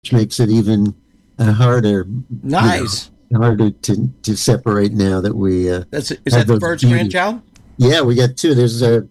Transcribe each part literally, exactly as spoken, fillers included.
which makes it even uh, harder, Nice. you know, harder to, to separate now that we uh, That's is have that the those first beauties. grandchild? Yeah, we got two. There's a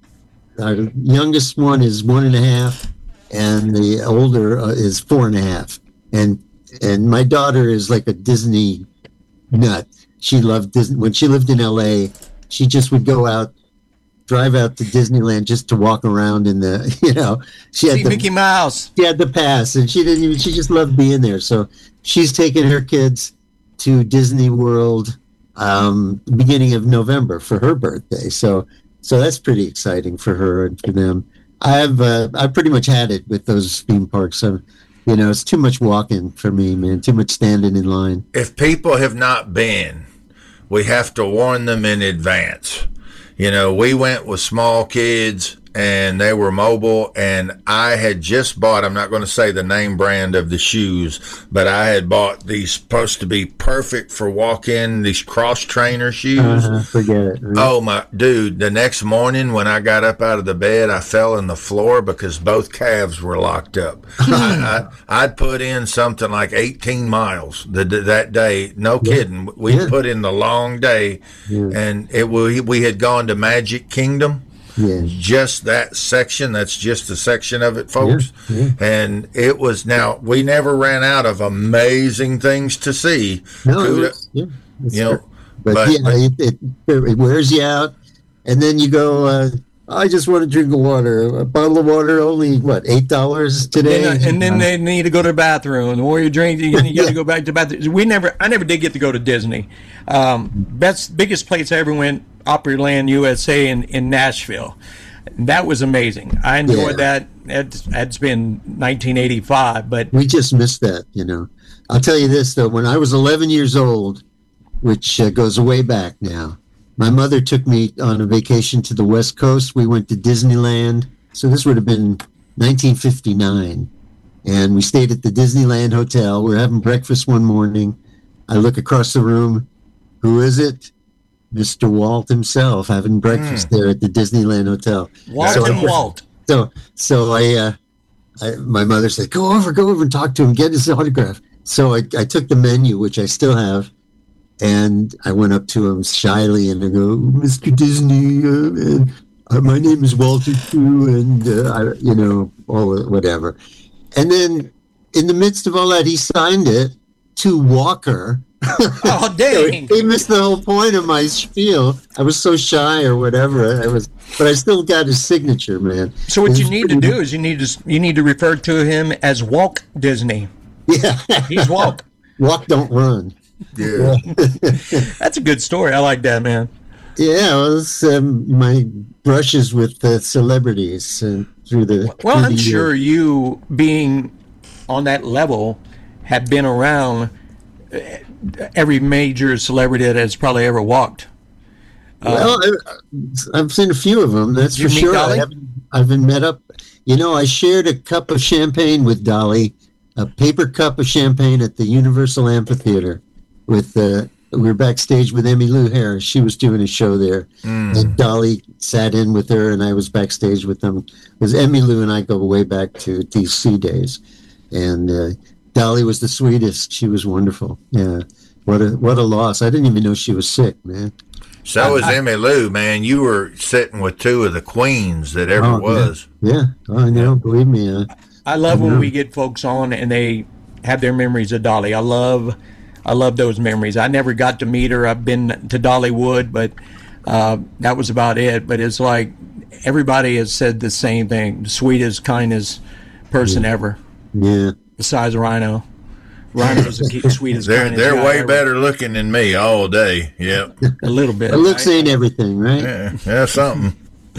our youngest one is one and a half, and the older uh, is four and a half. And and my daughter is like a Disney nut. She loved Disney. When she lived in L A, she just would go out, drive out to Disneyland just to walk around in the, you know, she had See the, Mickey Mouse. she had the pass, and she didn't even, she just loved being there. So she's taking her kids to Disney World um, beginning of November for her birthday. So so that's pretty exciting for her and for them. I've uh, I've pretty much had it with those theme parks. So, you know, it's too much walking for me, man. Too much standing in line. If people have not been, we have to warn them in advance. You know, we went with small kids and they were mobile, and I had just bought, I'm not going to say the name brand of the shoes, but I had bought these supposed to be perfect for walk-in, these cross trainer shoes. Uh-huh, forget it. Right? Oh my dude, the next morning when I got up out of the bed, I fell on the floor because both calves were locked up. I, I, I'd put in something like eighteen miles the, that day. No Yeah. kidding. We Yeah. put in the long day, Yeah. and it we, we had gone to Magic Kingdom. Yeah. Just that section. That's just a section of it, folks. Yeah, yeah. And it was, now we never ran out of amazing things to see. No, Kudo- it's, yeah, it's you know, true. but, but- yeah, it, it, it wears you out, and then you go. Uh, I just want to drink a water. A bottle of water only what eight dollars today, And, and then they need to go to the bathroom. The more you drink, you, you got to go back to the bathroom. We never, I never did get to go to Disney. Um, best, biggest place I ever went, Opryland U S A in, in Nashville. That was amazing. I enjoyed Yeah. that. It's, that's been nineteen eighty-five, but we just missed that. You know, I'll tell you this though. When I was eleven years old, which uh, goes way back now, my mother took me on a vacation to the West Coast. We went to Disneyland. So this would have been nineteen fifty-nine. And we stayed at the Disneyland Hotel. We were having breakfast one morning. I look across the room. Who is it? Mister Walt himself having breakfast there at the Disneyland Hotel. Walt So and I- Walt. So, so I, uh, I, my mother said, "Go over, go over and talk to him, get his autograph." So I, I took the menu, which I still have, and I went up to him shyly and I go, "Mister Disney, uh, and, uh, my name is Walter too, and uh, I, you know, all whatever." And then, in the midst of all that, he signed it to Walker. Oh, dang. He missed the whole point of my spiel. I was so shy or whatever. I was, but I still got his signature, man. So what It you was need to pretty- do is you need to you need to refer to him as Walt Disney. Yeah. He's Walt. Walk, don't run. Yeah. That's a good story. I like that, man. Yeah, it was um, my brushes with the celebrities uh, through the. Well, through I'm the sure years. you, being on that level, have been around uh, every major celebrity that has probably ever walked. Well, I, I've seen a few of them. That's Did you for meet sure. Dolly? I haven't, I haven't met up. You know, I shared a cup of champagne with Dolly, a paper cup of champagne at the Universal Amphitheater. With uh, we were backstage with Emmylou Harris. She was doing a show there, and Dolly sat in with her, and I was backstage with them. Because Emmylou and I go way back to D C days, and uh, Dolly was the sweetest. She was wonderful. Yeah, what a what a loss. I didn't even know she was sick, man. So was Emmy Lou, man. You were sitting with two of the queens that ever Oh, was. Yeah, yeah. Oh, I know. Believe me. Uh, I love when Mhm. we get folks on and they have their memories of Dolly. I love, I love those memories. I never got to meet her. I've been to Dollywood, but uh, that was about it. But it's like everybody has said the same thing: the sweetest, kindest person ever, yeah. besides Rhino. Rhino's the ke- sweetest. They're kindest they're guy way ever. better looking than me all day. Yep. A little bit. But looks right? ain't everything, right? Yeah, that's something.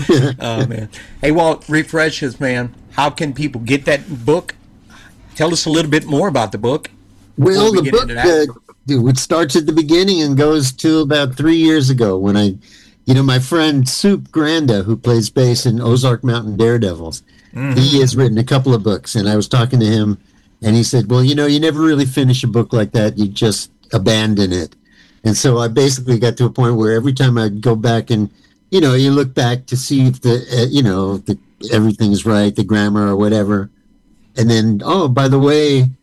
Oh man. Hey Walt, refresh us, man. How can people get that book? Tell us a little bit more about the book. Well, we the get book, into that. uh, dude, it starts at the beginning and goes to about three years ago when I, you know, my friend Soup Granda, who plays bass in Ozark Mountain Daredevils, he has written a couple of books, and I was talking to him, and he said, "Well, you know, you never really finish a book like that; you just abandon it." And so I basically got to a point where every time I go back and, you know, you look back to see if the, uh, you know, the everything's right, the grammar or whatever, and then, oh, by the way,